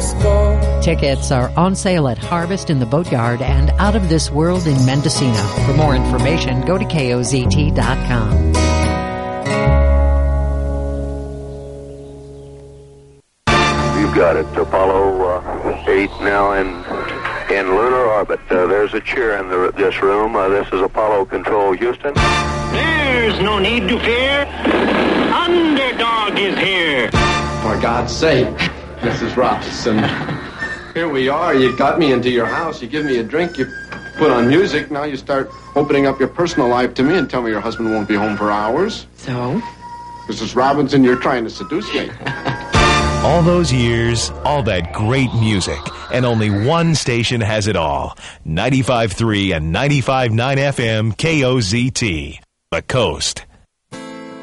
Jalisco. Tickets are on sale at Harvest in the Boatyard and Out of This World in Mendocino. For more information, go to KOZT.com. You've got it. Apollo 8 now in lunar orbit. There's a cheer in this room. This is Apollo Control, Houston. There's no need to fear. Underdog is here. For God's sake, Mrs. Robinson. Here we are. You got me into your house. You give me a drink. You put on music. Now you start opening up your personal life to me and tell me your husband won't be home for hours. So? Mrs. Robinson, you're trying to seduce me. All those years, all that great music, and only one station has it all. 95.3 and 95.9 FM KOZT. The Coast.